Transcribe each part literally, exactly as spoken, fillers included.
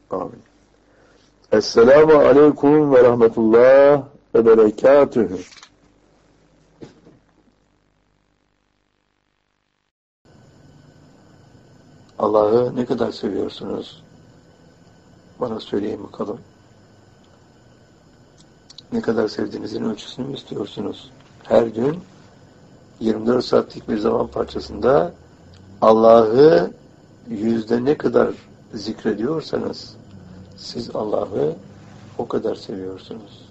Amin. Esselamu aleyküm ve rahmetullah ve berekatühü. Allah'ı ne kadar seviyorsunuz? Bana söyleyin bakalım. Ne kadar sevdiğinizin ölçüsünü mü istiyorsunuz? Her gün yirmi dört saatlik bir zaman parçasında Allah'ı yüzde ne kadar zikrediyorsanız siz Allah'ı o kadar seviyorsunuz.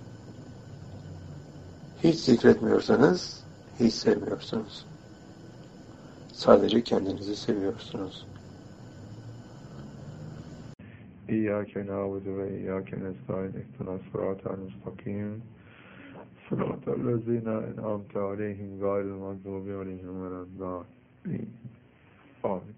Hiç zikretmiyorsanız hiç sevmiyorsunuz. Sadece kendinizi seviyorsunuz. İyyâke nâbudu ve iyyâke nestaîn ihdinas sıratal mustakim sıratal lezîne en'amte aleyhim gâyril mağdûbi aleyhim veleddâllîn. Amin.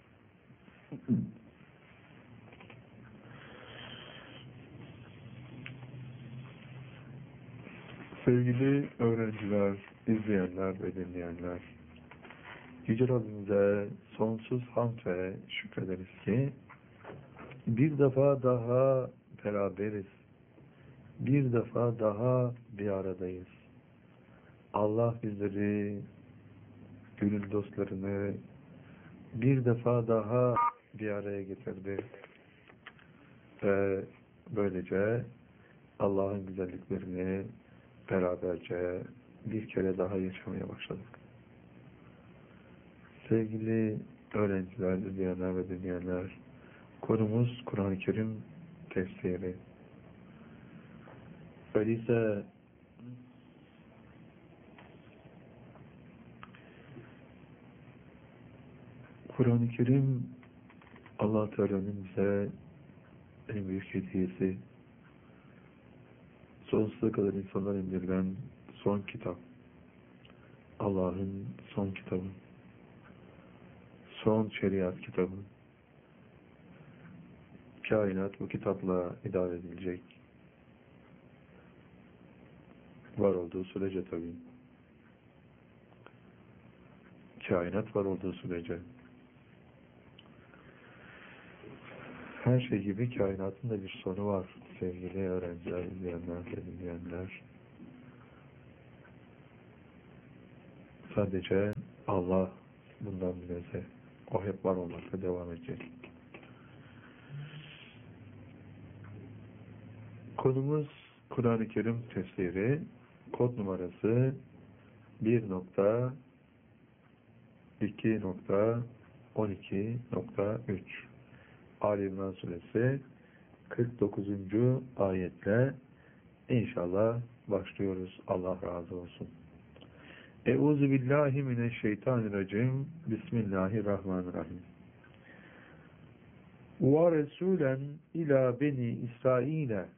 Sevgili öğrenciler, izleyenler ve dinleyenler, Yüce Rabbimize sonsuz hamd ve şükrederiz ki bir defa daha beraberiz. Bir defa daha bir aradayız. Allah bizleri, gönül dostlarını bir defa daha bir araya getirdi. Ve böylece Allah'ın güzelliklerini beraberce bir kere daha yaşamaya başladık. Sevgili öğrenciler, izleyenler ve dinleyenler, konumuz Kur'an-ı Kerim tefsiri. Öyleyse Kur'an-ı Kerim Allah Teala'nın bize en büyük hediyesi, sonsuza kadar insanlara indirilen son kitap, Allah'ın son kitabı, son şeriat kitabı. Kainat bu kitapla idare edilecek. Var olduğu sürece tabii. Kainat var olduğu sürece. Her şey gibi kainatın da bir sonu var sevgili öğrenciler, izleyenler, dinleyenler. Sadece Allah bundan münezzeh. O hep var olmakla devam edecek. Konumuz Kur'an-ı Kerim tefsiri. Kod numarası bir nokta iki nokta on iki nokta üç. Ali İmran Suresi kırk dokuzuncu ayetle inşallah başlıyoruz. Allah razı olsun. Euzu billahi mineşşeytanirracim. Bismillahirrahmanirrahim. Ve Resulen ila beni İsrail'e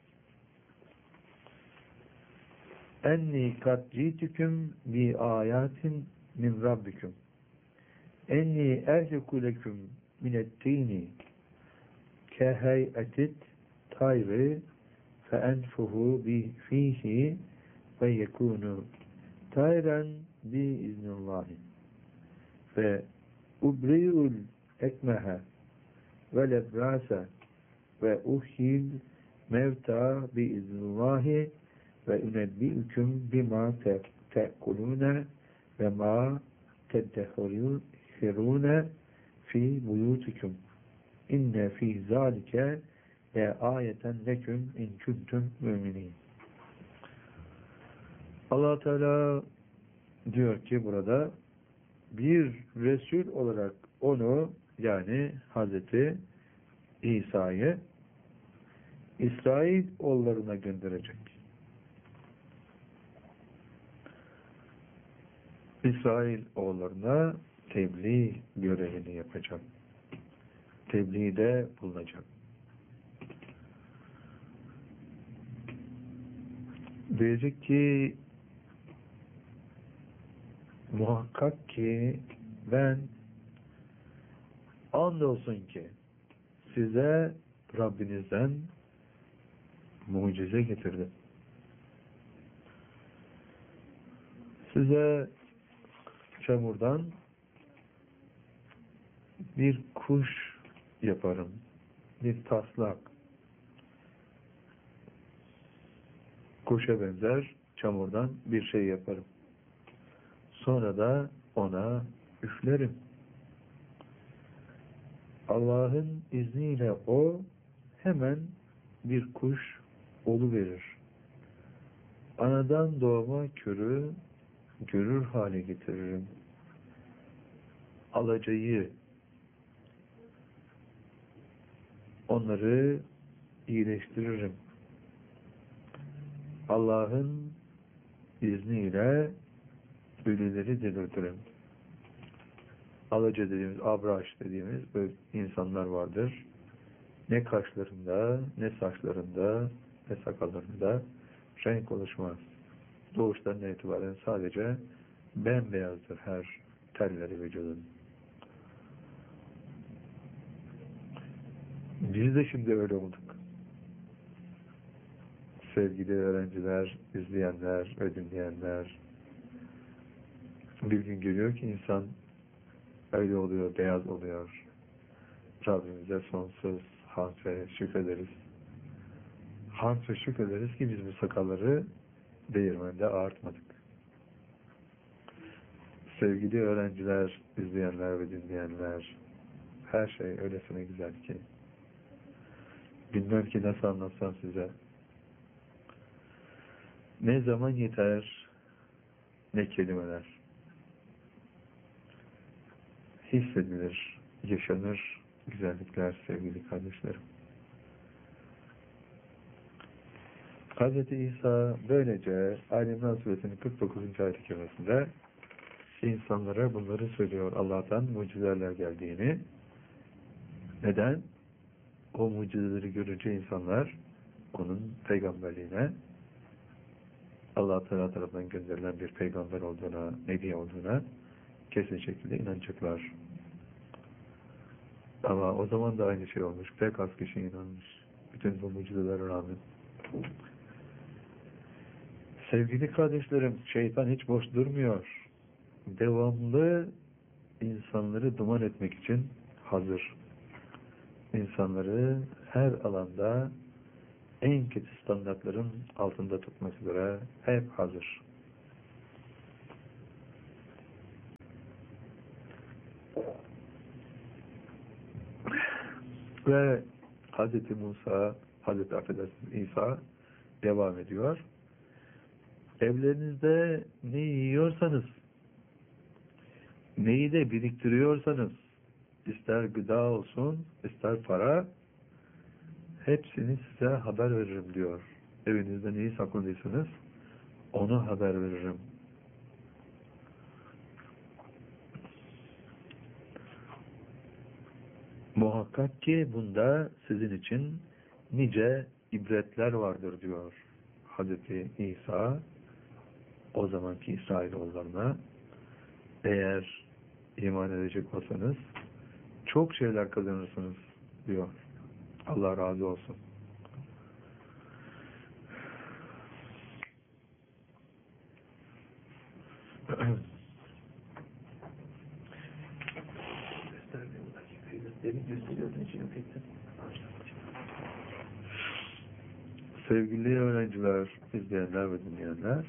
enni kad ci'tüküm bi ayatin min rabbiküm enni ehliku leküm minettini kehey'etit tayri fe enfuhu bi fihi ve yekunu tayren bi iznillahi ve ubri'ul ekmehe ve lebrase ve uhil mevta bi iznillahi ve unebbi'üküm bima te'kulune ve ma teddehirune fi buyutikum inne fi zalike le ayeten leküm in kuntum müminin. Allah Teala diyor ki burada bir Resul olarak onu, yani Hazreti İsa'yı İsrail oğullarına gönderecek. İsrail oğullarına tebliğ görevini yapacak. Tebliğde bulunacak. Diyecek ki muhakkak ki ben andolsun ki size Rabbinizden mucize getirdim. Size çamurdan bir kuş yaparım. bir taslak, kuşa benzer çamurdan bir şey yaparım. Sonra da ona üflerim. Allah'ın izniyle o hemen bir kuş oluverir. Anadan doğma körü görür hale getiririm. Alacayı, onları iyileştiririm. Allah'ın izniyle ölüleri diriltirim. Alaca dediğimiz, abraş dediğimiz böyle insanlar vardır. Ne kaşlarında, ne saçlarında, ne sakallarında renk oluşmaz. Doğuştan itibaren sadece bembeyazdır her telleri vücudun. Biz de şimdi öyle olduk. Sevgili öğrenciler, izleyenler ve dinleyenler, bir gün geliyor ki insan öyle oluyor, beyaz oluyor. Rabbimize sonsuz hamd ve şükrederiz. Hamd ve şükrederiz ki biz bu sakalları değirmende ağartmadık. Sevgili öğrenciler, izleyenler ve dinleyenler, her şey öylesine güzel ki. Bilmem ki nasıl anlatsam size. Ne zaman yeter, ne kelimeler. Hissedilir, yaşanır güzellikler sevgili kardeşlerim. Hazreti İsa böylece Ali-İmran Suresinin kırk dokuzuncu ayet-i kerimesinde insanlara bunları söylüyor. Allah'tan mucizeler geldiğini. Neden? O mucizeleri görünce insanlar onun peygamberliğine, Allah Teala tarafından gönderilen bir peygamber olduğuna, nebi olduğuna kesin şekilde inanacaklar. Ama o zaman da aynı şey olmuş. Pek az kişi inanmış. Bütün bu mucizelere rağmen. Sevgili kardeşlerim, şeytan hiç boş durmuyor. Devamlı insanları duman etmek için hazır. İnsanları her alanda en kötü standartların altında tutmak üzere hep hazır. Ve Hazreti Musa, Hazreti affedersiniz İsa devam ediyor. Evlerinizde ne yiyorsanız, neyi de biriktiriyorsanız, ister gıda olsun, ister para, hepsini size haber veririm diyor. Evinizde neyi sakladıysanız, onu haber veririm. Muhakkak ki bunda sizin için nice ibretler vardır diyor Hazreti İsa o zamanki İsrailoğullarına. Eğer iman edecek olsanız çok şeyler kazanırsınız diyor. Allah razı olsun. Sevgili öğrenciler, izleyenler ve dinleyenler,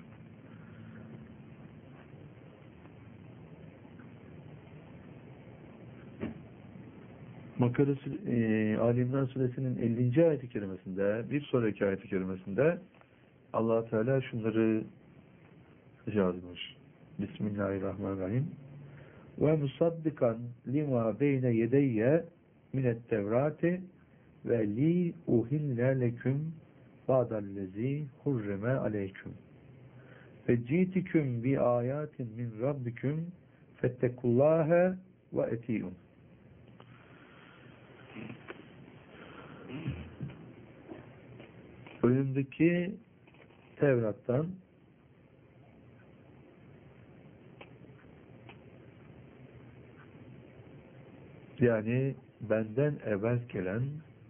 Makarası e, Ali-İmran Suresinin ellinci ayet-i kerimesinde, bir sonraki ayet-i kerimesinde Allah Teala şunları yazmış. Bismillahirrahmanirrahim. Ve musaddikan lima beyne yedeyye minet tevrati ve li uhille leküm ba'dallezi hurrime aleyküm ve citiküm bi ayatin min rabbiküm fettekullâhe ve etiyun. Önümdeki Tevrat'tan yani benden evvel gelen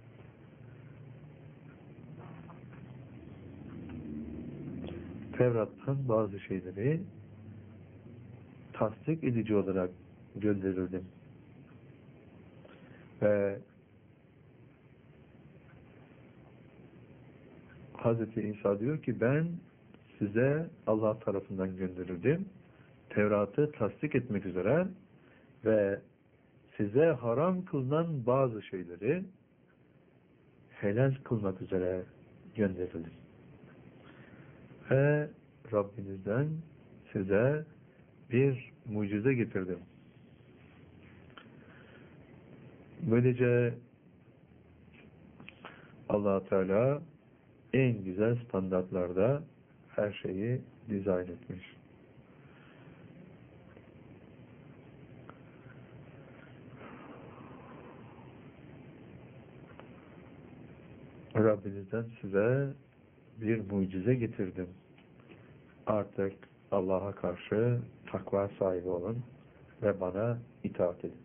Tevrat'tan bazı şeyleri tasdik edici olarak gönderirdim. Ve Hazreti İsa diyor ki ben size Allah tarafından gönderildim. Tevrat'ı tasdik etmek üzere ve size haram kılınan bazı şeyleri helal kılmak üzere gönderildim. Ve Rabbinizden size bir mucize getirdim. Böylece Allah Teala en güzel standartlarda her şeyi dizayn etmiş. Rabbinizden size bir mucize getirdim. Artık Allah'a karşı takva sahibi olun ve bana itaat edin.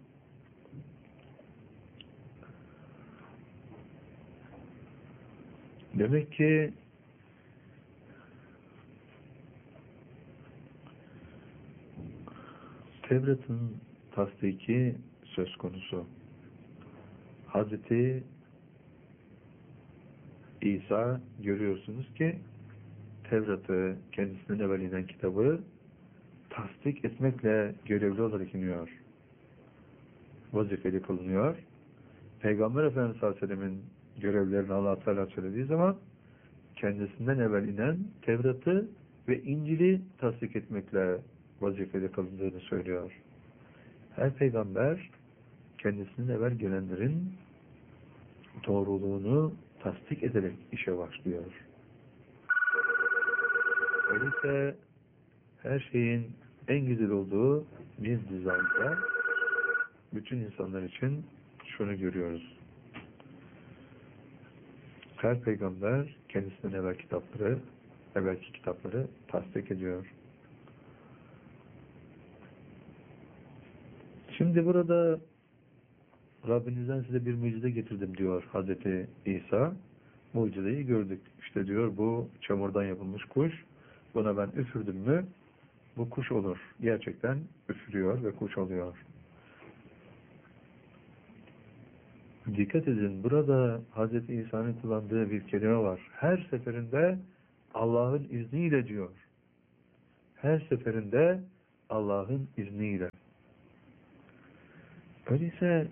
Demek ki Tevrat'ın tasdiki söz konusu. Hazreti İsa görüyorsunuz ki Tevrat'ı, kendisinden evvel inen kitabı tasdik etmekle görevli olarak iniyor. Vazifeli kılınıyor. Peygamber Efendimiz sallallahu aleyhi ve sellemin görevlerini Allah Teala söylediği zaman kendisinden evvel inen Tevrat'ı ve İncil'i tasdik etmekle vazifeli kılındığını söylüyor. Her peygamber kendisinden evvel gelenlerin doğruluğunu tasdik ederek işe başlıyor. Öyleyse her şeyin en güzel olduğu bir dizaynda bütün insanlar için şunu görüyoruz. Her peygamber kendisinden evvel kitapları, evvelki kitapları tasdik ediyor. Şimdi burada Rabbinizden size bir mucize getirdim diyor Hazreti İsa. Mucizeyi gördük. İşte diyor bu çamurdan yapılmış kuş. Buna ben üfürdüm mü bu kuş olur. Gerçekten üfürüyor ve kuş oluyor. Dikkat edin, burada Hazreti İsa'nın kullandığı bir kelime var. Her seferinde Allah'ın izniyle diyor. Her seferinde Allah'ın izniyle. Öyleyse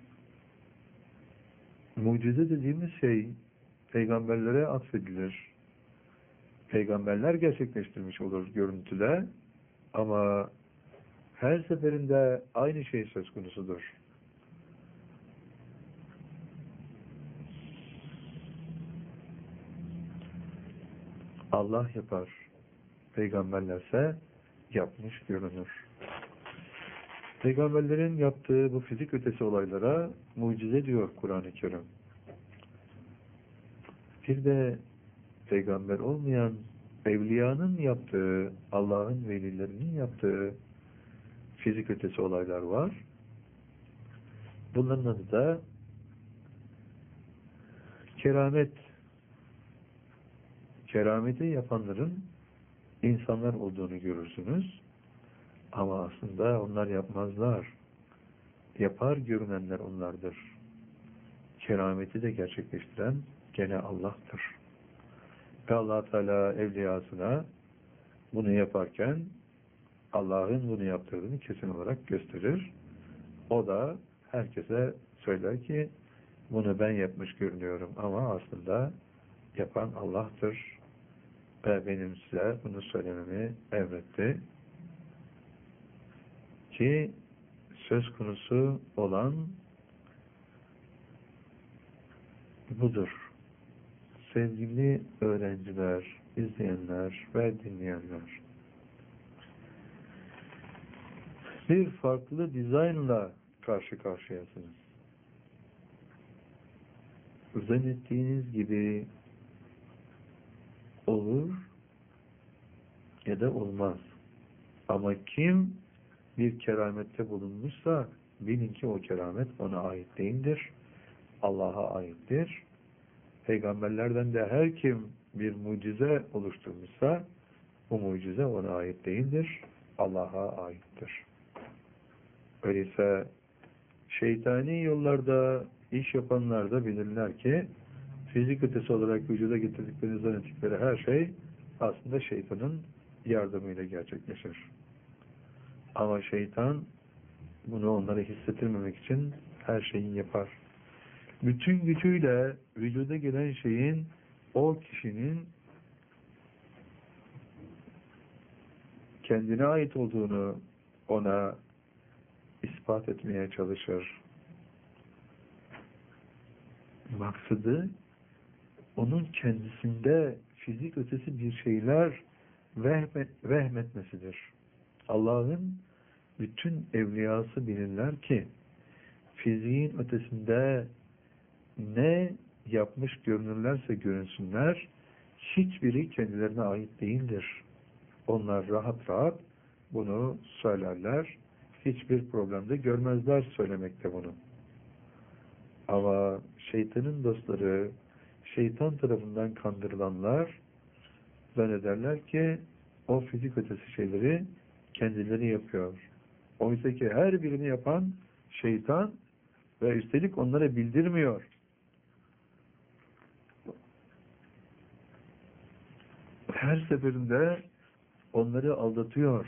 mucize dediğimiz şey peygamberlere atfedilir. Peygamberler gerçekleştirmiş olur görüntüde ama her seferinde aynı şey söz konusudur. Allah yapar. Peygamberlerse yapmış görünür. Peygamberlerin yaptığı bu fizik ötesi olaylara mucize diyor Kur'an-ı Kerim. Bir de peygamber olmayan evliyanın yaptığı, Allah'ın velilerinin yaptığı fizik ötesi olaylar var. Bunların adı da keramet. Kerameti yapanların insanlar olduğunu görürsünüz. Ama aslında onlar yapmazlar. Yapar görünenler onlardır. Kerameti de gerçekleştiren gene Allah'tır. Ve Allah Teala evliyasına bunu yaparken Allah'ın bunu yaptırdığını kesin olarak gösterir. O da herkese söyler ki bunu ben yapmış görünüyorum ama aslında yapan Allah'tır. Ve benim size bunu söylememi emretti. Ki söz konusu olan budur. Sevgili öğrenciler, izleyenler ve dinleyenler. Bir farklı dizaynla karşı karşıyasınız. Zannettiğiniz gibi olur ya da olmaz. Ama kim bir keramette bulunmuşsa bilin ki o keramet ona ait değildir. Allah'a aittir. Peygamberlerden de her kim bir mucize oluşturmuşsa bu mucize ona ait değildir. Allah'a aittir. Öyleyse şeytani yollarda iş yapanlar da bilirler ki fizik ötesi olarak vücuda getirdiklerini zannettikleri her şey aslında şeytanın yardımıyla gerçekleşir. Ama şeytan bunu onlara hissettirmemek için her şeyi yapar. Bütün gücüyle vücuda gelen şeyin o kişinin kendine ait olduğunu ona ispat etmeye çalışır. Maksadı onun kendisinde fizik ötesi bir şeyler vehmet, vehmetmesidir. Allah'ın bütün evliyası bilirler ki fiziğin ötesinde ne yapmış görünürlerse görünsünler hiçbiri kendilerine ait değildir. Onlar rahat rahat bunu söylerler. Hiçbir problemde görmezler söylemekte bunu. Ama şeytanın dostları, şeytan tarafından kandırılanlar zannederler ki o fizik ötesi şeyleri kendileri yapıyor. Oysa ki her birini yapan şeytan ve üstelik onlara bildirmiyor. Her seferinde onları aldatıyor.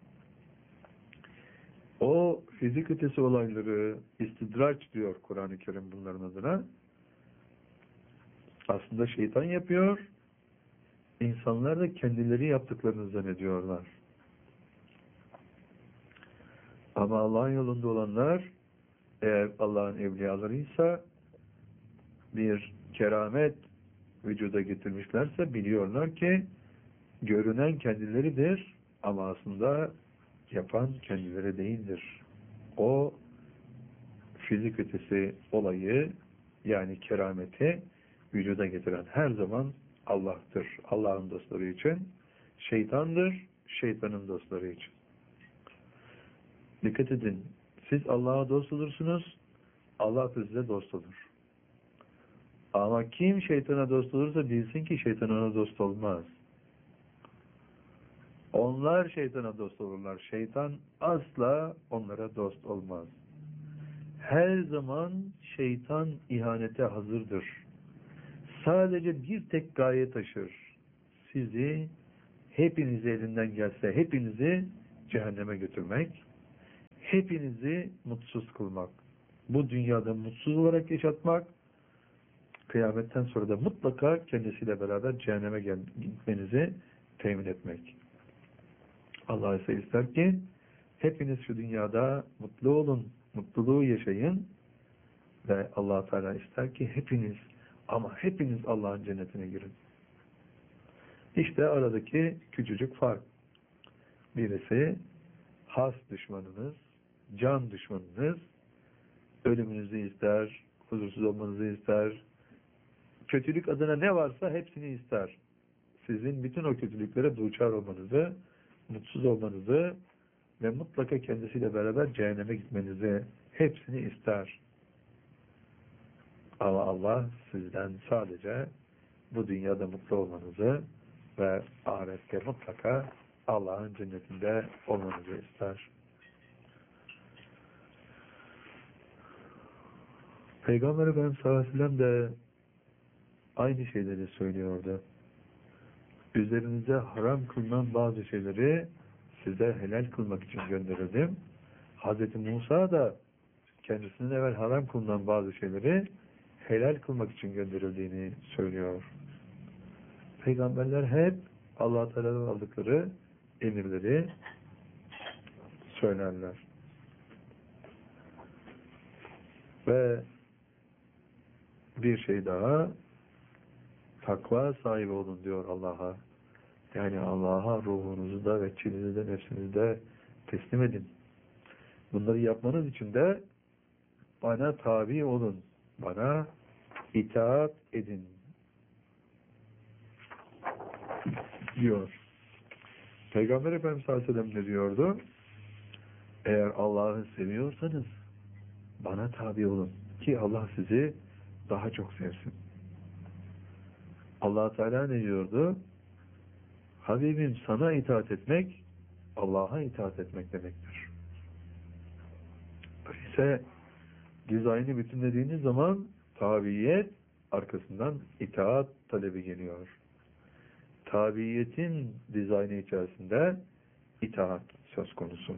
O fizik ötesi olayları istidraç diyor Kur'an-ı Kerim bunların adına. Aslında şeytan yapıyor. İnsanlar da kendileri yaptıklarını zannediyorlar. Ama Allah'ın yolunda olanlar eğer Allah'ın evliyalarıysa bir keramet vücuda getirmişlerse biliyorlar ki görünen kendileridir ama aslında yapan kendileri değildir. O fizik ötesi olayı yani kerameti vücuda getiren her zaman Allah'tır. Allah'ın dostları için şeytandır, şeytanın dostları için. Dikkat edin. Siz Allah'a dost olursunuz, Allah da size dost olur. Ama kim şeytana dost olursa bilsin ki şeytan ona dost olmaz. Onlar şeytana dost olurlar. Şeytan asla onlara dost olmaz. Her zaman şeytan ihanete hazırdır. Sadece bir tek gaye taşır. Sizi hepinizi elinden gelse hepinizi cehenneme götürmek, hepinizi mutsuz kılmak. Bu dünyada mutsuz olarak yaşatmak, kıyametten sonra da mutlaka kendisiyle beraber cehenneme gitmenizi temin etmek. Allah ise ister ki hepiniz şu dünyada mutlu olun, mutluluğu yaşayın ve Allah Teala ister ki hepiniz ama hepiniz Allah'ın cennetine girin. İşte aradaki küçücük fark. Birisi has düşmanınız, can düşmanınız, ölümünüzü ister, huzursuz olmanızı ister, kötülük adına ne varsa hepsini ister. Sizin bütün o kötülüklere duçar olmanızı, mutsuz olmanızı ve mutlaka kendisiyle beraber cehenneme gitmenizi hepsini ister. Ama Allah sizden sadece bu dünyada mutlu olmanızı ve ahirette mutlaka Allah'ın cennetinde olmanızı ister. Peygamber Efendimiz sallallahu aleyhi ve sellem de aynı şeyleri söylüyordu. Üzerinize haram kılınan bazı şeyleri size helal kılmak için gönderildim. Hazreti Musa da kendisinden evvel haram kılınan bazı şeyleri helal kılmak için gönderildiğini söylüyor. Peygamberler hep Allah Teala'dan aldıkları emirleri söylerler. Ve bir şey daha, takva sahibi olun diyor Allah'a. Yani Allah'a ruhunuzu da ve çinizi de nefsinizi de teslim edin. Bunları yapmanız için de bana tabi olun. Bana itaat edin diyor. Peygamber Efendimiz sallallahu aleyhi ve sellem ne diyordu? Eğer Allah'ı seviyorsanız bana tabi olun ki Allah sizi daha çok sevsin. Allah Teala ne diyordu? Habibim sana itaat etmek Allah'a itaat etmek demektir. Öyleyse dizaynı bütünlediğiniz zaman tabiyet arkasından itaat talebi geliyor. Tabiiyetin dizaynı içerisinde itaat söz konusu.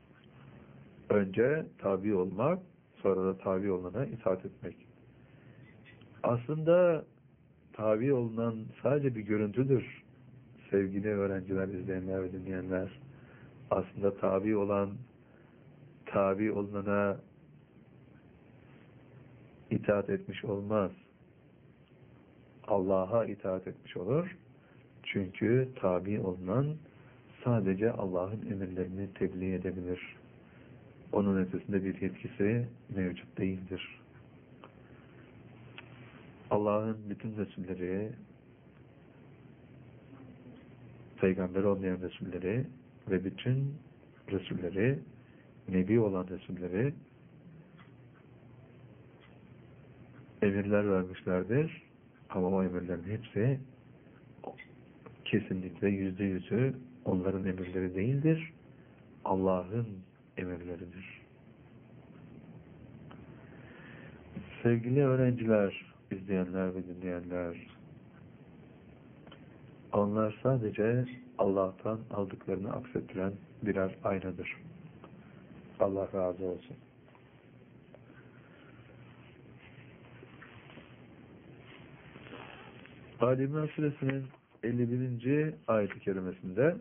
Önce tabi olmak, sonra da tabi olana itaat etmek. Aslında tabi olunan sadece bir görüntüdür. Sevgili öğrenciler, izleyenler ve dinleyenler. Aslında tabi olan, tabi olunana itaat etmiş olmaz. Allah'a itaat etmiş olur. Çünkü tabi olunan sadece Allah'ın emirlerini tebliğ edebilir. Onun ötesinde bir yetkisi mevcut değildir. Allah'ın bütün Resulleri, peygamber olmayan Resulleri ve bütün Resulleri, Nebi olan Resulleri emirler vermişlerdir. Ama o emirlerin hepsi kesinlikle yüzde yüzü onların emirleri değildir. Allah'ın emirleridir. Sevgili öğrenciler, izleyenler ve dinleyenler, onlar sadece Allah'tan aldıklarını aksettiren birer aynadır. Allah razı olsun. Ali İmran Suresinin elli birinci ayet-i kerimesinde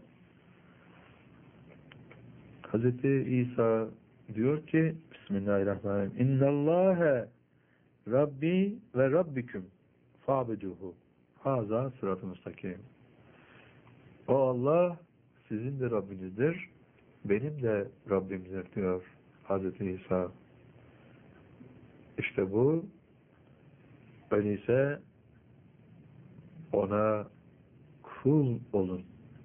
Hazreti İsa diyor ki Bismillahirrahmanirrahim İnnallâhe Rabbi ve Rabbiküm fa'buduhu haza sırat-ı müstakim. O Allah sizin de Rabbinizdir, benim de Rabbimdir diyor Hazreti İsa. İşte bu öyleyse ona kul olun.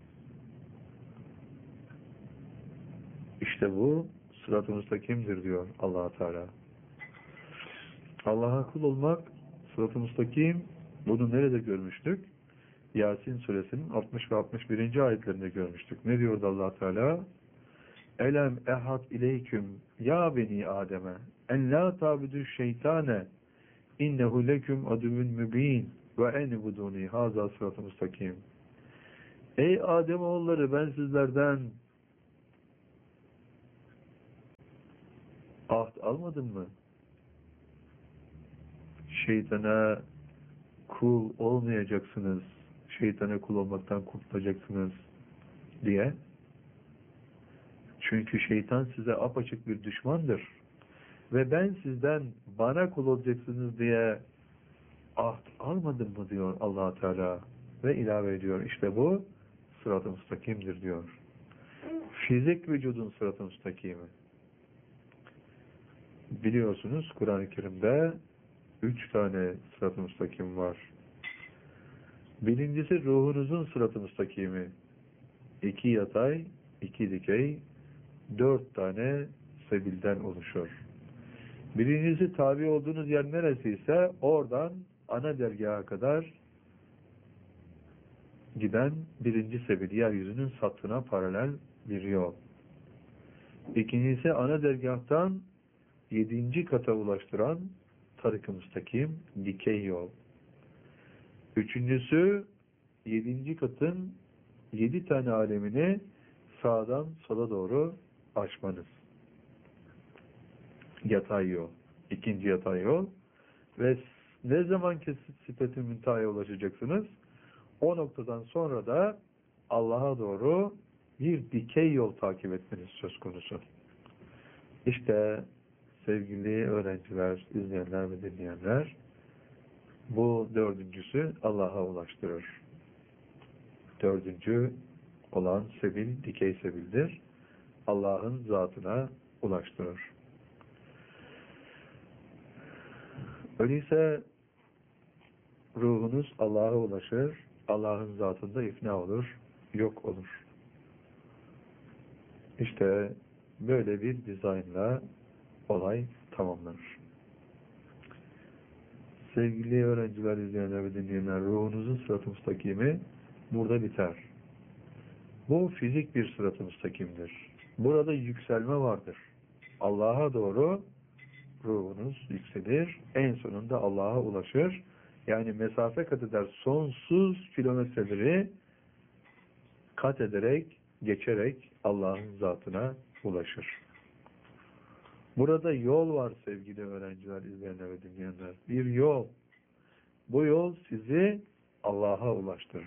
İşte bu sırat-ı müstakimdir diyor Allah Teala. Allah'a kul olmak sırat-ı müstakim, bunu nerede görmüştük? Yasin suresinin altmış ve altmış birinci ayetlerinde görmüştük. Ne diyordu Allah Teala? Elem ehad ileyküm ya beni Adem'e en la tabudu şeytane innehu leküm aduvun mübin ve enibuduni haza sırat-ı müstakim. Ey Adem oğulları, ben sizlerden ahd almadım mı? Şeytana kul olmayacaksınız, şeytana kul olmaktan kurtulacaksınız diye. Çünkü şeytan size apaçık bir düşmandır. Ve ben sizden bana kul olacaksınız diye ahd almadım mı diyor Allah Teala. Ve ilave ediyor. İşte bu sırat-ı müstakimdir diyor. Fizik vücudun sırat-ı müstakimi. Biliyorsunuz Kur'an-ı Kerim'de üç tane sırat-ı müstakim var. Birincisi ruhunuzun sırat-ı müstakimi. İki yatay, iki dikey, dört tane sebilden oluşur. Birincisi tabi olduğunuz yer neresiyse oradan ana dergaha kadar giden birinci sebil, yeryüzünün sathına paralel bir yol. İkincisi ana dergahtan yedinci kata ulaştıran tarik-ı müstakim, dikey yol. Üçüncüsü yedinci katın yedi tane alemini sağdan sola doğru açmanız. Yatay yol. İkinci yatay yol. Ve ne zaman ki sıfat-ı müntehaya ulaşacaksınız, o noktadan sonra da Allah'a doğru bir dikey yol takip etmeniz söz konusu. İşte sevgili öğrenciler, izleyenler ve dinleyenler, bu dördüncüsü Allah'a ulaştırır. Dördüncü olan sebil, dikey sebildir. Allah'ın zatına ulaştırır. Öyleyse ruhunuz Allah'a ulaşır, Allah'ın zatında ifna olur, yok olur. İşte böyle bir dizaynla olay tamamlanır. Sevgili öğrenciler, izleyenler ve dinleyenler, ruhunuzun sırat-ı müstakimi burada biter. Bu fizik bir sırat-ı müstakimdir. Burada yükselme vardır. Allah'a doğru ruhunuz yükselir, en sonunda Allah'a ulaşır. Yani mesafe kat eder. Sonsuz kilometreleri kat ederek, geçerek Allah'ın zatına ulaşır. Burada yol var sevgili öğrenciler, izleyenler ve dinleyenler. Bir yol. Bu yol sizi Allah'a ulaştırır.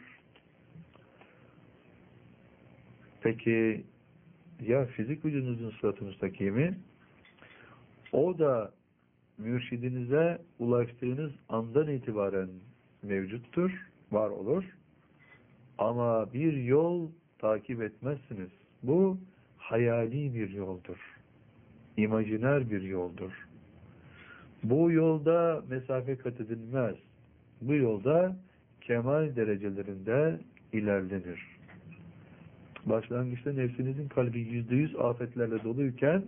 Peki ya fizik vücudunuzun sırat-ı müstakimi? O da mürşidinize ulaştığınız andan itibaren mevcuttur, var olur. Ama bir yol takip etmezsiniz. Bu hayali bir yoldur. İmajiner bir yoldur. Bu yolda mesafe kat edilmez. Bu yolda kemal derecelerinde ilerlenir. Başlangıçta nefsinizin kalbi yüzde yüz afetlerle doluyken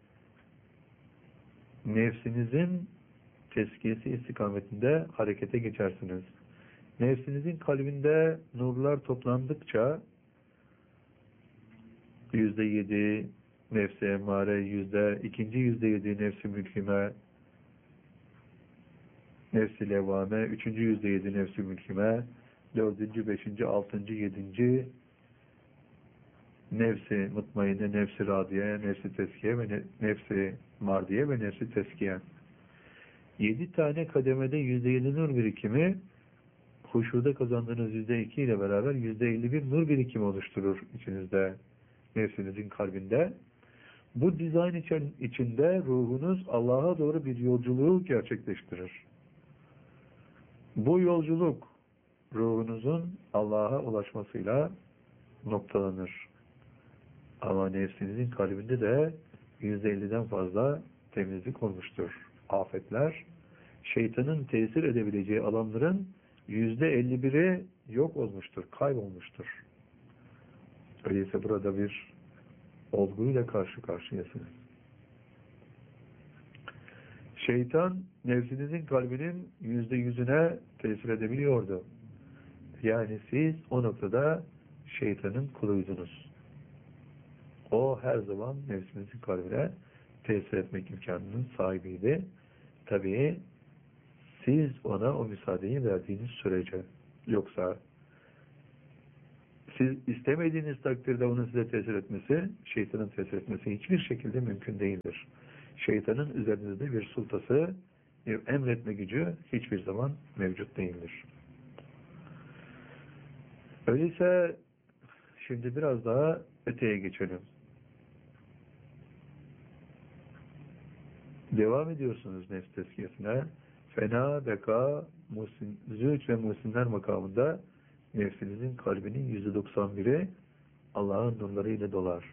nefsinizin tezkiyesi istikametinde harekete geçersiniz. Nefsinizin kalbinde nurlar toplandıkça yüzde yedi nefsi emmare, yüzde ikinci yüzde yedi nefsi mülkime, nefsi levame, üçüncü yüzde yedi nefsi mülkime, dördüncü, beşinci, altıncı, yedinci nefsi mutmainne, nefsi radiye, nefsi teskiye ve nefsi mardiye ve nefsi teskiye. Yedi tane kademede yüzde yedi nur birikimi huşuda kazandığınız yüzde iki ile beraber yüzde elli bir nur birikimi oluşturur içinizde, nefsinizin kalbinde. Bu dizayn içinde ruhunuz Allah'a doğru bir yolculuğu gerçekleştirir. Bu yolculuk ruhunuzun Allah'a ulaşmasıyla noktalanır. Ama nefsinizin kalbinde de yüzde elliden fazla temizlik olmuştur. Afetler, şeytanın tesir edebileceği alanların yüzde elli biri yok olmuştur, kaybolmuştur. Öyleyse burada bir olguyla karşı karşıyasınız. Şeytan nefsinizin kalbinin yüzde yüzüne tesir edebiliyordu. Yani siz o noktada şeytanın kuluydunuz. O her zaman nefsinizin kalbine tesir etmek imkanının sahibiydi. Tabii siz ona o müsaadeyi verdiğiniz sürece. Yoksa siz istemediğiniz takdirde onun size tesir etmesi, şeytanın tesir etmesi hiçbir şekilde mümkün değildir. Şeytanın üzerinizde bir sultası, bir emretme gücü hiçbir zaman mevcut değildir. Öyleyse şimdi biraz daha öteye geçelim. Devam ediyorsunuz nefs tezkiyesine. Fena, beka, muhsin, zühd ve muhsinler makamında nefsinizin kalbinin yüzde doksan biri Allah'ın nurlarıyla dolar.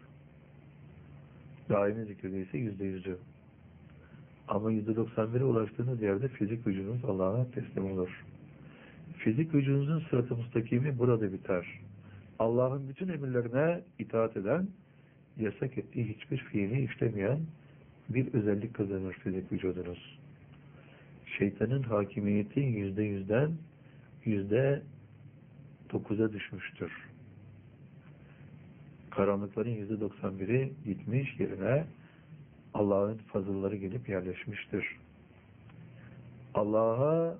Daimi zikirde ise yüzde yüzü. Ama yüzde doksan bire ulaştığınız yerde fizik vücudunuz Allah'a teslim olur. Fizik vücudunuzun sırat-ı müstakimi burada biter. Allah'ın bütün emirlerine itaat eden, yasak ettiği hiçbir fiili işlemeyen bir özellik kazanır fizik vücudunuz. Şeytanın hakimiyeti yüzde yüzden yüzde dokuza düşmüştür. Karanlıkların yüzde doksan biri gitmiş, yerine Allah'ın fazılları gelip yerleşmiştir. Allah'a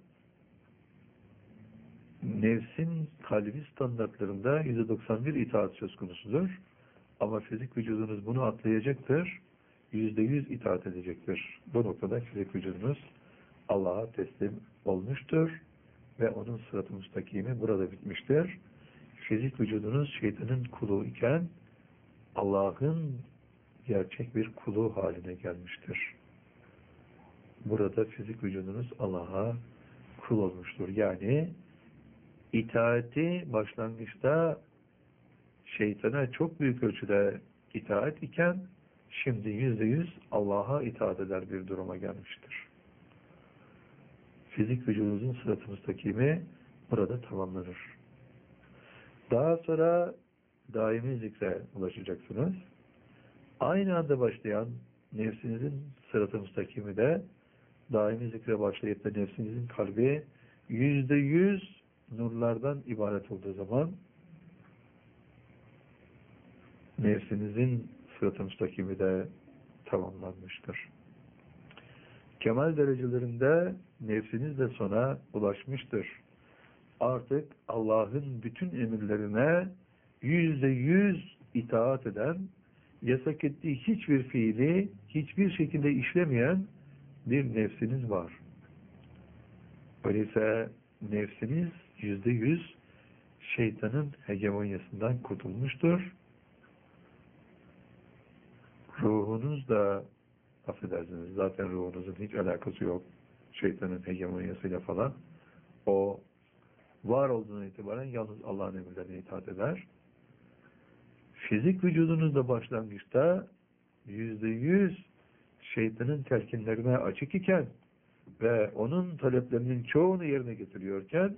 nefsin kalbi standartlarında yüzde doksan bir itaat söz konusudur. Ama fizik vücudunuz bunu atlayacaktır. yüzde yüz itaat edecektir. Bu noktada fizik vücudunuz Allah'a teslim olmuştur ve onun sırat-ı müstakimi burada bitmiştir. Fizik vücudunuz şeytanın kulu iken Allah'ın gerçek bir kulu haline gelmiştir. Burada fizik vücudunuz Allah'a kul olmuştur. Yani itaati başlangıçta şeytana çok büyük ölçüde itaat iken şimdi yüzde yüz Allah'a itaat eder bir duruma gelmiştir. Fizik vücudunuzun sırat-ı müstakimi burada tamamlanır. Daha sonra daimi zikre ulaşacaksınız. Aynı anda başlayan nefsinizin sırat-ı müstakimi de daimi zikre başlayıp da nefsinizin kalbi yüzde yüz nurlardan ibaret olduğu zaman nefsinizin sırat-ı müstakimi de tamamlanmıştır. Kemal derecelerinde nefsiniz de sona ulaşmıştır. Artık Allah'ın bütün emirlerine yüzde yüz itaat eden, yasak ettiği hiçbir fiili hiçbir şekilde işlemeyen bir nefsiniz var. Öyleyse nefsiniz yüzde yüz şeytanın hegemonyasından kurtulmuştur. Ruhunuz da, affedersiniz, zaten ruhunuzun hiç alakası yok şeytanın hegemonyasıyla falan. O var olduğundan itibaren yalnız Allah'ın emirlerine itaat eder. Fizik vücudunuz da başlangıçta yüzde yüz şeytanın telkinlerine açık iken ve onun taleplerinin çoğunu yerine getiriyorken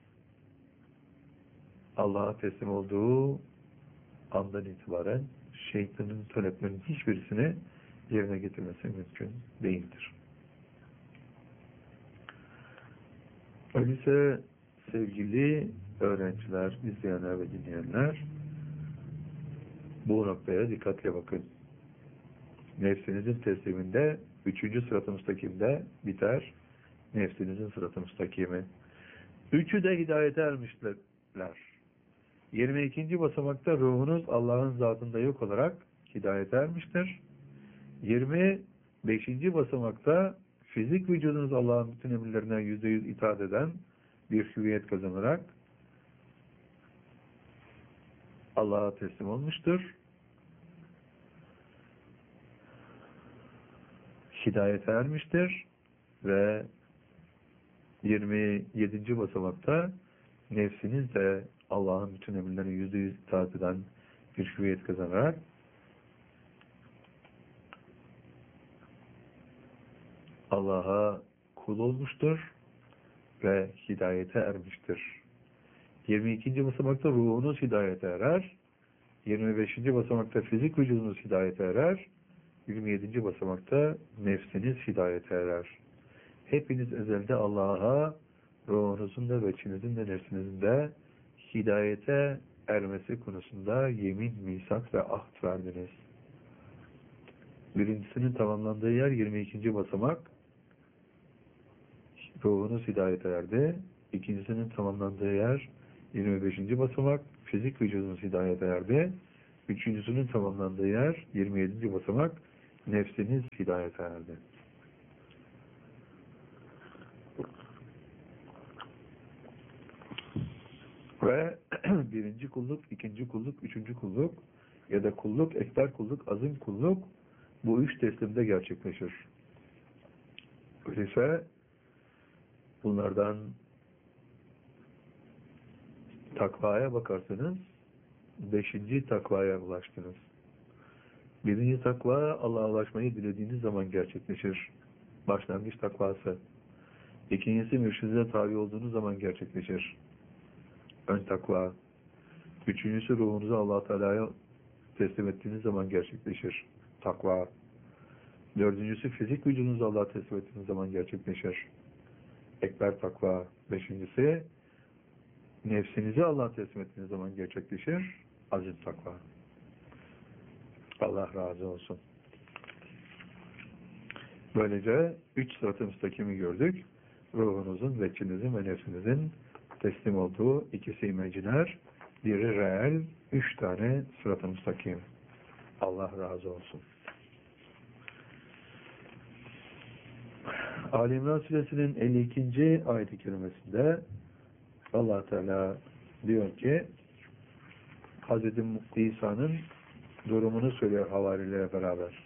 Allah'a teslim olduğu andan itibaren şeytanın taleplerinin hiçbirisini yerine getirmesi mümkün değildir. Öyleyse sevgili öğrenciler, izleyenler ve dinleyenler, bu noktaya dikkatle bakın. Nefsinizin tesliminde üçüncü sırat-ı müstakimde biter. Nefsinizin sırat-ı müstakimi. Üçü de hidayete ermişler. yirmi ikinci basamakta ruhunuz Allah'ın zatında yok olarak hidayete ermiştir. yirmi beşinci basamakta fizik vücudunuz Allah'ın bütün emirlerine yüzde yüz itaat eden bir hüviyet kazanarak Allah'a teslim olmuştur. Hidayete ermiştir ve yirmi yedinci basamakta nefsiniz de Allah'ın bütün emirlerine yüzde yüz itaat eden bir hüviyet kazanarak Allah'a kul olmuştur ve hidayete ermiştir. yirmi ikinci basamakta ruhunuz hidayete erer. yirmi beşinci basamakta fizik vücudunuz hidayete erer. yirmi yedinci basamakta nefsiniz hidayete erer. Hepiniz ezelde Allah'a ruhunuzun da ve içinizin de nefsinizin de hidayete ermesi konusunda yemin, misak ve ahd verdiniz. Birincisinin tamamlandığı yer yirmi ikinci basamak. Ruhunuz hidayete erdi. İkincisinin tamamlandığı yer yirmi beşinci basamak. Fizik vücudunuz hidayete erdi. Üçüncüsünün tamamlandığı yer yirmi yedinci basamak. Nefsiniz hidayete erdi. Ve birinci kulluk, ikinci kulluk, üçüncü kulluk ya da kulluk, ekber kulluk, azim kulluk bu üç teslimde gerçekleşir. Öyleyse bunlardan takvaya bakarsanız beşinci takvaya ulaştınız. Birinci takva Allah'a ulaşmayı dilediğiniz zaman gerçekleşir. Başlangıç takvası. İkincisi mürşidine tabi olduğunuz zaman gerçekleşir. Ön takva. Üçüncüsü ruhunuzu Allah Teala'ya teslim ettiğiniz zaman gerçekleşir. Takva. Dördüncüsü fizik vücudunuzu Allah'a teslim ettiğiniz zaman gerçekleşir. Ekber takva. Beşincisi nefsinizi Allah'a teslim ettiğiniz zaman gerçekleşir. Azim takva. Allah razı olsun. Böylece üç sırat-ı müstakimi gördük. Ruhunuzun, veçinizin ve nefsinizin teslim olduğu ikisi imeciler, biri reel, üç tane sırat-ı müstakim. Allah razı olsun. Ali İmran Suresinin elli ikinci ayet-i kerimesinde Allah Teala diyor ki Hazreti İsa'nın durumunu söylüyor havarilere beraber.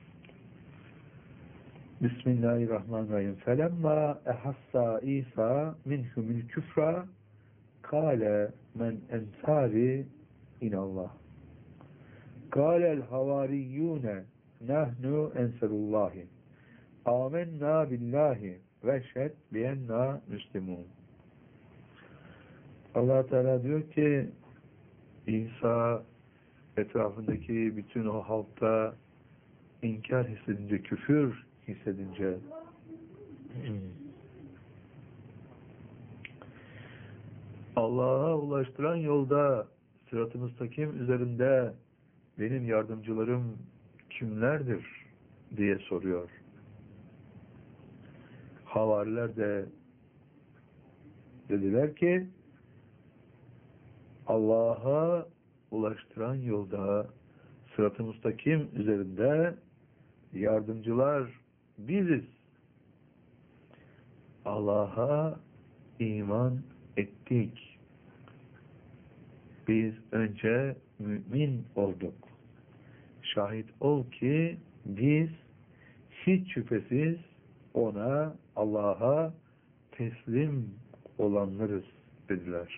Bismillahirrahmanirrahim. Felemma ehassa İsa minhumul küfra kâle men ensari inallah. Kâlel havariyyûne nahnu ensarullahi. Âmennâ billahi ve şed biennâ müslimûn. Allah Teala diyor ki İsa etrafındaki bütün o halkta inkar hissedince, küfür hissedince Allah'a ulaştıran yolda sırat-ı müstakim üzerinde benim yardımcılarım kimlerdir diye soruyor. Havariler de Dediler ki Allah'a ulaştıran yolda sırat-ı müstakim üzerinde yardımcılar biziz. Allah'a iman ettik. Biz önce mümin olduk. Şahit ol ki biz hiç şüphesiz ona, Allah'a teslim olanlarız dediler.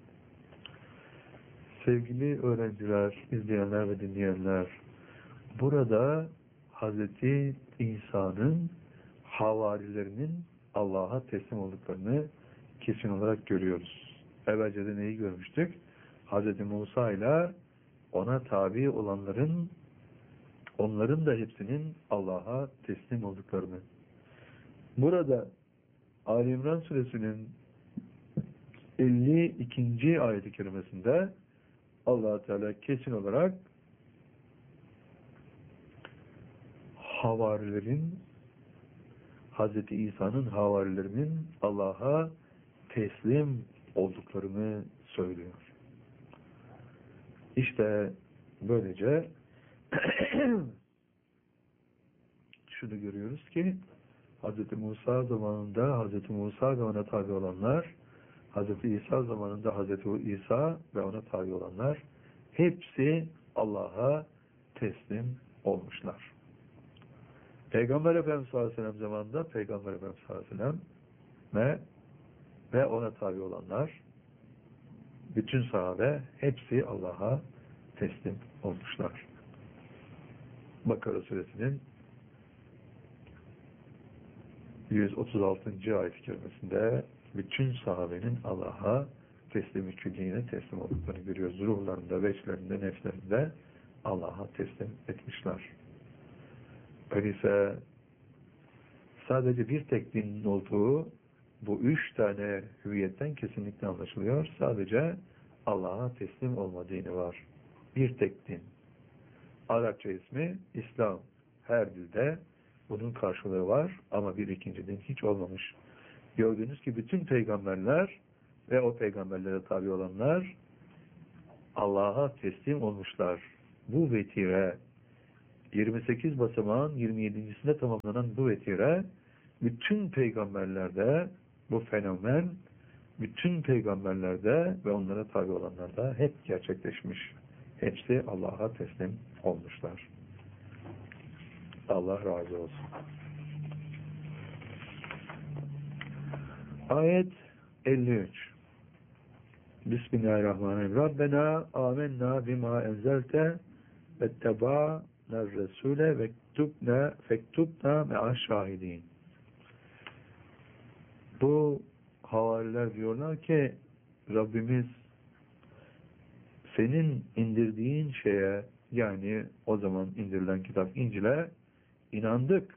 Sevgili öğrenciler, izleyenler ve dinleyenler, burada Hazreti İsa'nın havarilerinin Allah'a teslim olduklarını kesin olarak görüyoruz. Evvelce de neyi görmüştük? Hazreti Musa ile ona tabi olanların, onların da hepsinin Allah'a teslim olduklarını. Burada Ali İmran suresinin elli ikinci ayet-i kerimesinde Allah Teala kesin olarak havarilerin, Hazreti İsa'nın havarilerinin Allah'a teslim olduklarını söylüyor. İşte böylece şunu görüyoruz ki Hazreti Musa zamanında Hazreti Musa ve ona tabi olanlar, Hazreti İsa zamanında Hazreti İsa ve ona tabi olanlar hepsi Allah'a teslim olmuşlar. Peygamber Efendimiz sallallahu aleyhi ve sellem zamanında Peygamber Efendimiz sallallahu aleyhi ve sellem ve, ve ona tabi olanlar, bütün sahabe hepsi Allah'a teslim olmuşlar. Bakara suresinin yüz otuz altıncı ayet-i kerimesinde bütün sahabenin Allah'a teslim-i külliyine teslim olduklarını görüyoruz. Ruhlarında, veçlerinde, nefslerinde Allah'a teslim etmişler. Öyleyse sadece bir tek dinin olduğu bu üç tane hüviyetten kesinlikle anlaşılıyor. Sadece Allah'a teslim olma dini var. Bir tek din. Arapça ismi İslam. Her dilde bunun karşılığı var ama bir ikinci din hiç olmamış. Gördüğünüz ki bütün peygamberler ve o peygamberlere tabi olanlar Allah'a teslim olmuşlar. Bu vetire yirmi sekiz basamağın yirmi yedincisinde tamamlanan bu vetire bütün peygamberlerde bu fenomen bütün peygamberlerde ve onlara tabi olanlarda hep gerçekleşmiş. Hepsi Allah'a teslim olmuşlar. Allah razı olsun. Ayet elli üç. Bismillahirrahmanirrahim. Rabbena amennâ bimâ enzelte vettebâ'na resûle vektubna fektubna me'aş şahidin. Bu havariler diyorlar ki Rabbimiz senin indirdiğin şeye, yani o zaman indirilen kitap İncil'e inandık.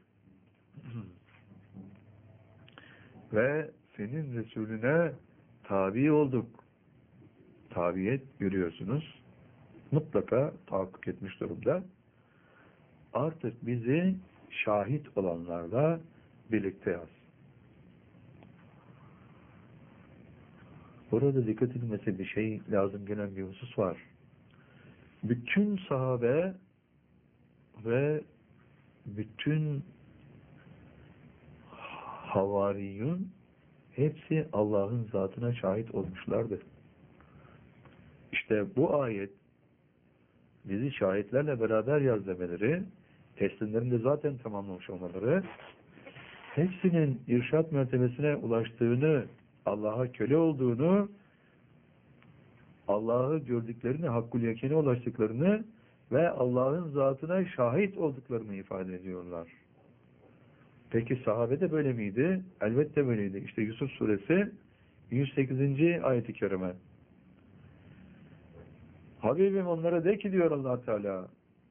Ve senin Resulüne tabi olduk. Tabiyet görüyorsunuz. Mutlaka tahakkuk etmiş durumda. Artık bizi şahit olanlarla birlikte yaz. Burada dikkat edilmesi bir şey lazım gelen bir husus var. Bütün sahabe ve bütün havariyun hepsi Allah'ın zatına şahit olmuşlardı. İşte bu ayet bizi şahitlerle beraber yaz demeleri, teslimlerini de zaten tamamlamış olmaları, hepsinin irşat mertebesine ulaştığını, Allah'a köle olduğunu, Allah'ı gördüklerini, hakkul yakine ulaştıklarını ve Allah'ın zatına şahit olduklarını ifade ediyorlar. Peki sahabe de böyle miydi? Elbette böyleydi. İşte Yusuf suresi yüz sekizinci ayet-i kerime. Habibim onlara de ki diyor Allah Teala,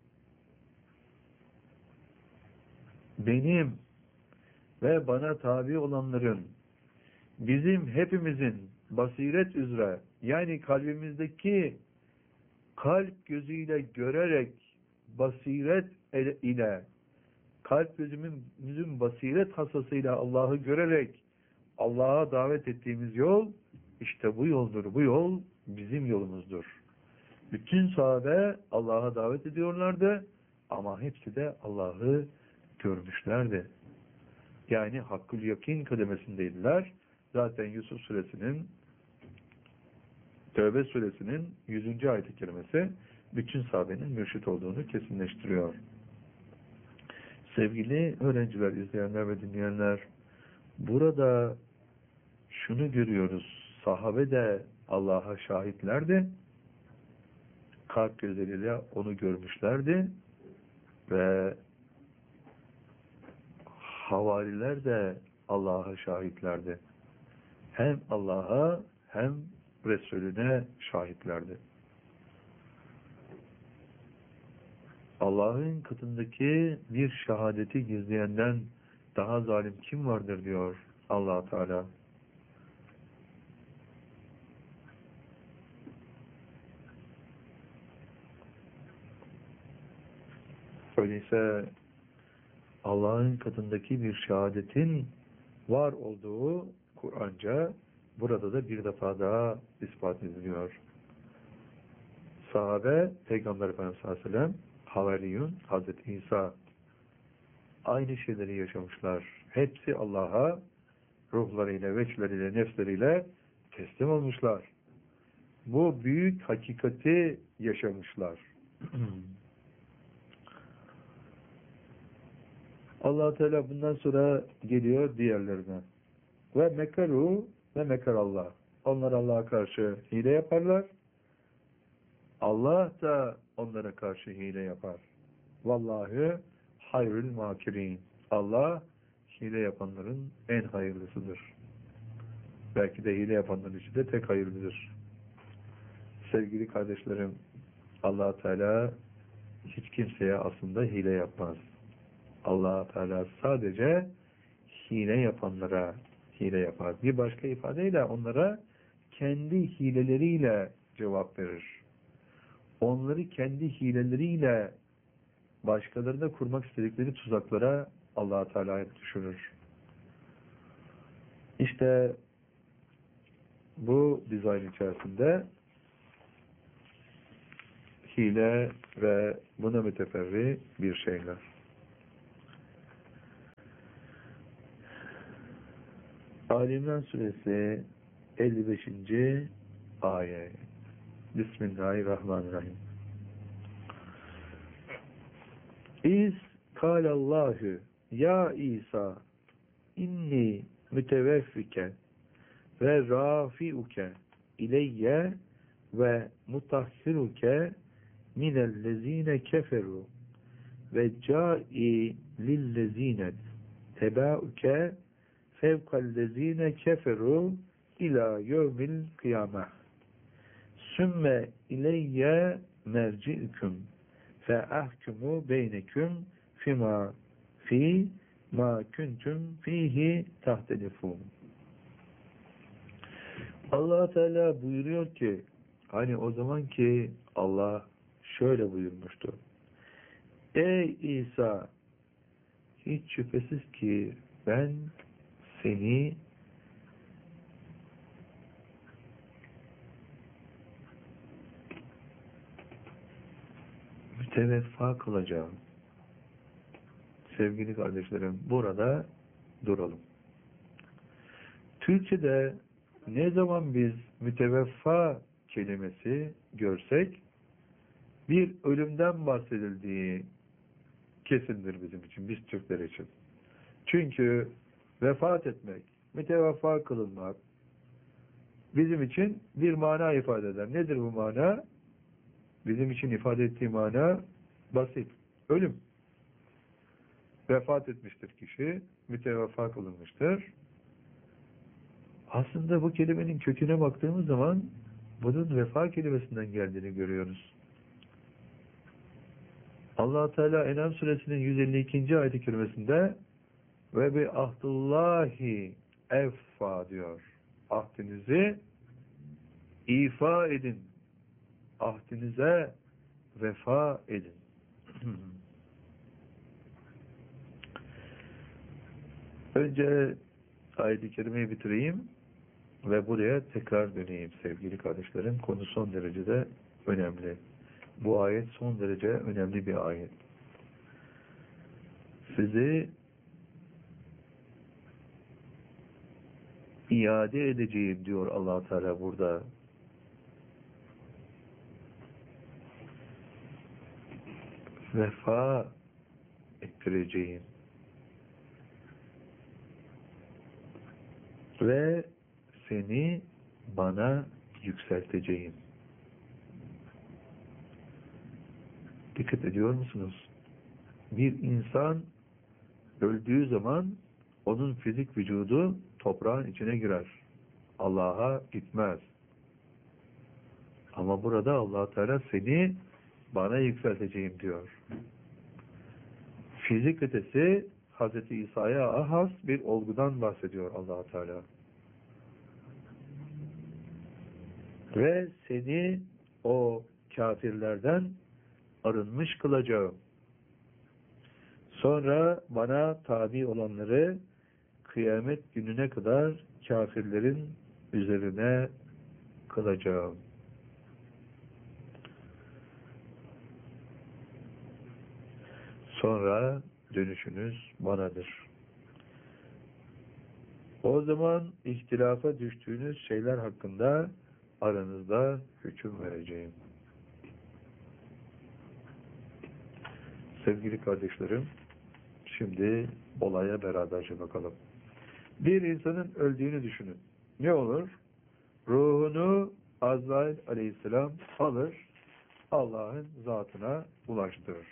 benim ve bana tabi olanların, bizim hepimizin basiret üzere, yani kalbimizdeki kalp gözüyle görerek, basiret ile, kalp gözümüzün basiret hasasıyla Allah'ı görerek Allah'a davet ettiğimiz yol İşte bu yoldur, bu yol bizim yolumuzdur. Bütün sahabe Allah'a davet ediyorlardı ama hepsi de Allah'ı görmüşlerdi. Yani hakkül yakin kademesindeydiler. Zaten Yusuf suresinin, Tevbe suresinin yüzüncü ayet-i kerimesi bütün sahabenin mürşit olduğunu kesinleştiriyor. Sevgili öğrenciler, izleyenler ve dinleyenler, burada şunu görüyoruz. Sahabe de Allah'a şahitlerdi. Kalp gözleriyle onu görmüşlerdi ve havariler de Allah'a şahitlerdi. Hem Allah'a hem Resulüne şahitlerdi. Allah'ın katındaki bir şehadeti gizleyenden daha zalim kim vardır diyor Allah Teala. Öyleyse Allah'ın katındaki bir şehadetin var olduğu Kur'anca burada da bir defa daha ispat ediliyor. Sahabe, Peygamber Efendimiz sallallahu aleyhi ve sellem, Havariyun, Hazreti İsa aynı şeyleri yaşamışlar. Hepsi Allah'a ruhlarıyla, veçleriyle, nefsleriyle teslim olmuşlar. Bu büyük hakikati yaşamışlar. Allah Teala bundan sonra geliyor diğerlerine. Ve mekaru ve mekarallah. Onlar Allah'a karşı hile yaparlar. Allah da onlara karşı hile yapar. Vallahi hayrül makirin. Allah hile yapanların en hayırlısıdır. Belki de hile yapanların için de tek hayırlıdır. Sevgili kardeşlerim, Allah Teala hiç kimseye aslında hile yapmaz. Allah Teala sadece hile yapanlara hile yapar. Bir başka ifadeyle onlara kendi hileleriyle cevap verir. Onları kendi hileleriyle başkalarına kurmak istedikleri tuzaklara Allah Teala'ya düşürür. İşte bu dizayn içerisinde hile ve buna müteferri bir şeyler. Ali İmran suresi elli beşinci ayet. Bismillahirrahmanirrahim. İz kâlallahu ya İsa inni müteveffike ve rafiuke ileyye ve mutahhiruke minellezine keferu ve cai lillezine tebauke fevkallezine keferu ila yevmil kıyameh sümme ileyye merci'üküm fe ahkumu beyneküm fima fi ma kuntum fihi tahtelifun. Allah Teala buyuruyor ki, hani o zaman ki Allah şöyle buyurmuştu. Ey İsa, hiç şüphesiz ki ben seni müteveffa kılacağım. Sevgili kardeşlerim, burada duralım. Türkçe'de ne zaman biz müteveffa kelimesi görsek bir ölümden bahsedildiği kesindir bizim için, biz Türkler için. Çünkü vefat etmek, müteveffa kılınmak bizim için bir mana ifade eder. Nedir bu mana? Bizim için ifade ettiği mana basit. Ölüm. Vefat etmiştir kişi, müteveffa kılınmıştır. Aslında bu kelimenin köküne baktığımız zaman bunun vefa kelimesinden geldiğini görüyoruz. Allah Teala En'am suresinin yüz elli ikinci ayet-i kerimesinde ve bi ahdullahi effa diyor. Ahdinizi ifa edin. Ahdinize vefa edin. Önce ayet-i kerimeyi bitireyim. Ve buraya tekrar döneyim sevgili kardeşlerim. Konu son derecede önemli. Bu ayet son derece önemli bir ayet. Sizi iade edeceğim diyor Allah Teala burada. Vefa ettireceğim. Ve seni bana yükselteceğim. Dikkat ediyor musunuz? Bir insan öldüğü zaman onun fizik vücudu toprağın içine girer. Allah'a gitmez. Ama burada Allah Teala seni bana yükselteceğim diyor. Fizik ötesi Hazreti İsa'ya has bir olgudan bahsediyor Allah Teala. Ve seni o kafirlerden arınmış kılacağım. Sonra bana tabi olanları kıyamet gününe kadar kafirlerin üzerine kılacağım. Sonra dönüşünüz banadır. O zaman ihtilafa düştüğünüz şeyler hakkında aranızda hüküm vereceğim. Sevgili kardeşlerim, şimdi olaya beraberce bakalım. Bir insanın öldüğünü düşünün. Ne olur? Ruhunu Azrail aleyhisselam alır, Allah'ın zatına ulaştırır.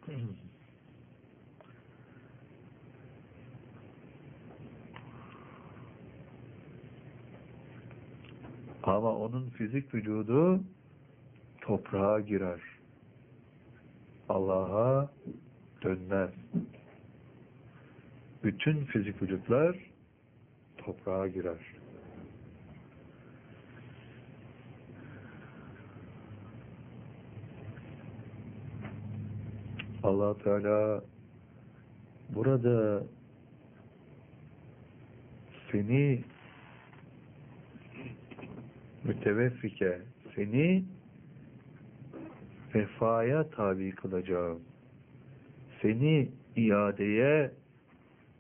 Ama onun fizik vücudu toprağa girer. Allah'a dönmez. Bütün fizik vücutlar toprağa girer. Allah Teala burada seni müteveffike, seni vefaya tabi kılacağım. Seni iadeye